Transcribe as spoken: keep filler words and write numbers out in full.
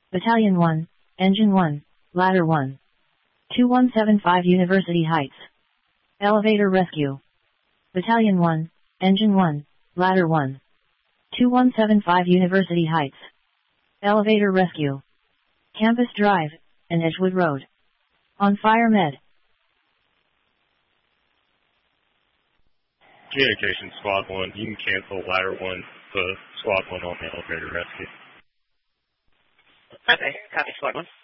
Battalion one, Engine one, Ladder one. two one seven five University Heights. Elevator rescue. Battalion one, Engine one, Ladder one. two one seven five University Heights. Elevator rescue. Campus Drive, and Edgewood Road. On fire med. Communication Squad one, you can cancel Ladder one to Squad one on the elevator rescue. Okay, copy Squad one.